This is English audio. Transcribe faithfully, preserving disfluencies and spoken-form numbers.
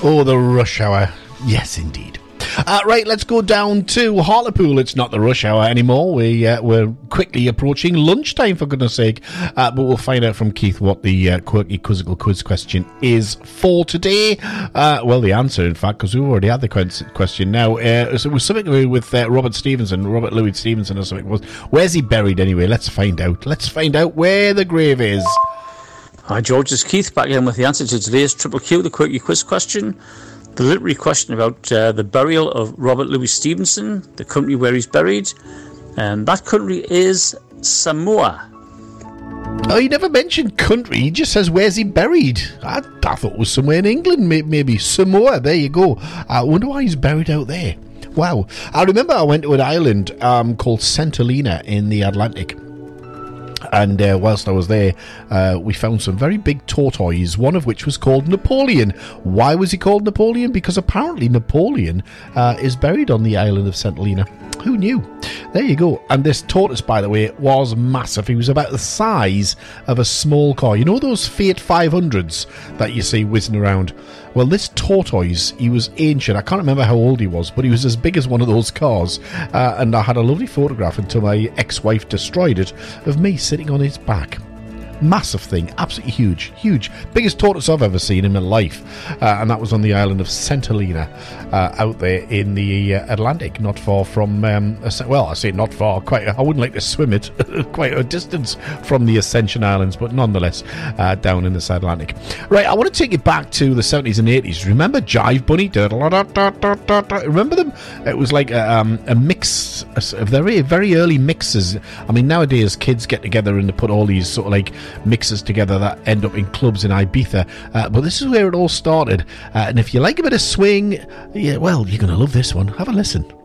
Oh, the rush hour. Yes, indeed. Uh, right, let's go down to Hartlepool. It's not the rush hour anymore. We, uh, we're quickly approaching lunchtime, for goodness sake. Uh, but we'll find out from Keith what the uh, quirky quizzical quiz question is for today. Uh, well, the answer, in fact, because we've already had the question now. Uh, so it was something to do with uh, Robert Stevenson, Robert Louis Stevenson or something. Where's he buried anyway? Let's find out. Let's find out where the grave is. Hi, George. It's Keith back again with the answer to today's Triple Q, the quirky quiz question. The literary question about uh, the burial of Robert Louis Stevenson, the country where he's buried. And that country is Samoa. Oh, he never mentioned country. He just says, where's he buried? I, I thought it was somewhere in England, maybe. Samoa, there you go. I wonder why he's buried out there. Wow. I remember I went to an island um, called Saint Helena in the Atlantic. And uh, whilst I was there, uh, we found some very big tortoises, one of which was called Napoleon. Why was he called Napoleon? Because apparently Napoleon uh, is buried on the island of Saint Helena. Who knew? There you go. And this tortoise, by the way, was massive. He was about the size of a small car. You know those Fiat five hundreds that you see whizzing around? Well, this tortoise, he was ancient. I can't remember how old he was, but he was as big as one of those cars. Uh, and I had a lovely photograph until my ex-wife destroyed it of me sitting on his back. Massive thing, absolutely huge, huge. Biggest tortoise I've ever seen in my life. Uh, and that was on the island of Saint Helena, uh, out there in the uh, Atlantic, not far from, um, well, I say not far, quite, I wouldn't like to swim it, quite a distance from the Ascension Islands, but nonetheless, uh, down in the South Atlantic. Right, I want to take you back to the seventies and eighties. Remember Jive Bunny? Remember them? It was like a, um, a mix, of very, very early mixes. I mean, nowadays, kids get together and they put all these sort of like mixes together that end up in clubs in Ibiza, uh, but this is where it all started, uh, and if you like a bit of swing, yeah, well, you're going to love this one. Have a listen.